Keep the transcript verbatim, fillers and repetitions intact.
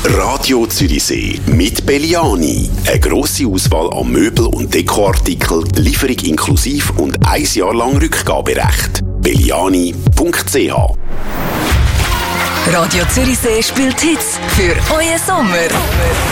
Radio Zürichsee mit Belliani. Eine grosse Auswahl an Möbel- und Dekoartikeln, Lieferung inklusiv und ein Jahr lang Rückgaberecht. belliani punkt c h Radio Zürichsee spielt Hits für euren Sommer.